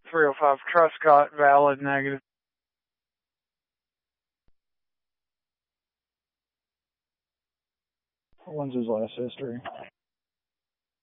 305 Truscott, valid, negative. When's his last history?